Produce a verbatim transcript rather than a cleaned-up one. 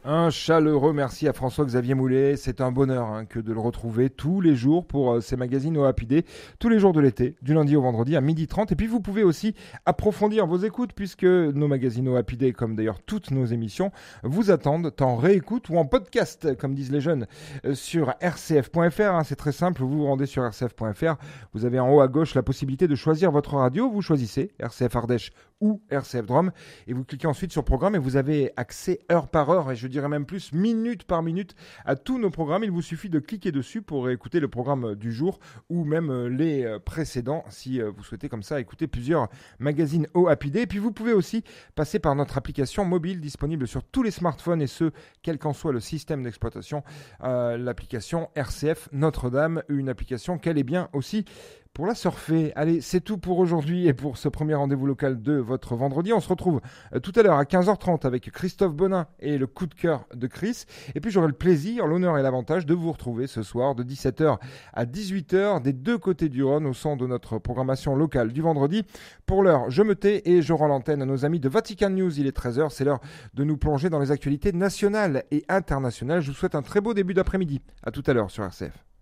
Un chaleureux merci à François-Xavier Moulet. C'est un bonheur hein, que de le retrouver tous les jours pour euh, ces magazines O A P I D, tous les jours de l'été, du lundi au vendredi à midi trente. Et puis vous pouvez aussi approfondir vos écoutes puisque nos magazines O A P I D, comme d'ailleurs toutes nos émissions, vous attendent en réécoute ou en podcast, comme disent les jeunes, euh, sur r c f point f r. Hein, c'est très simple, vous vous rendez sur r c f point f r. Vous avez en haut à gauche la possibilité de choisir votre radio. Vous choisissez R C F Ardèche ou R C F Drôme et vous cliquez ensuite sur programme et vous avez accès heure par heure et je dirais même plus minute par minute à tous nos programmes. Il vous suffit de cliquer dessus pour écouter le programme du jour ou même les précédents si vous souhaitez comme ça écouter plusieurs magazines O A P I D. Et puis vous pouvez aussi passer par notre application mobile disponible sur tous les smartphones et ce, quel qu'en soit le système d'exploitation. Euh, l'application R C F Notre-Dame, une application qu'elle est bien aussi pour la surfer. Allez, c'est tout pour aujourd'hui et pour ce premier rendez-vous local de votre vendredi. On se retrouve euh, tout à l'heure à quinze heures trente avec Christophe Bonin et le coup de cœur de Chris. Et puis j'aurai le plaisir, l'honneur et l'avantage de vous retrouver ce soir de dix-sept heures à dix-huit heures des deux côtés du Rhône au sein de notre programmation locale du vendredi. Pour l'heure, je me tais et je rends l'antenne à nos amis de Vatican News. Il est treize heures, c'est l'heure de nous plonger dans les actualités nationales et internationales. Je vous souhaite un très beau début d'après-midi. À tout à l'heure sur R C F.